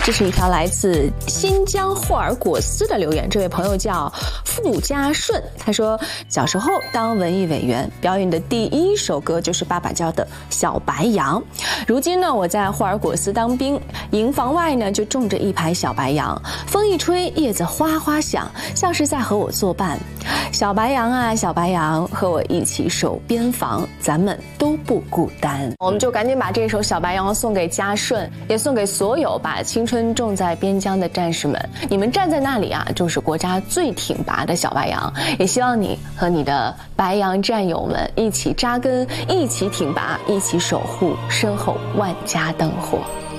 这是一条来自新疆霍尔果斯的留言，这位朋友叫傅家顺，他说小时候当文艺委员，表演的第一首歌就是爸爸教的《小白杨》。如今呢，我在霍尔果斯当兵，营房外呢就种着一排小白杨，风一吹，叶子哗哗响，像是在和我作伴。小白杨啊，小白杨，和我一起守边防，咱们都不孤单。我们就赶紧把这首《小白杨》送给家顺，也送给所有把青春种在边疆的战士们。你们站在那里啊，就是国家最挺拔的小白杨。也希望你和你的白杨战友们一起扎根，一起挺拔，一起守护身后万家灯火。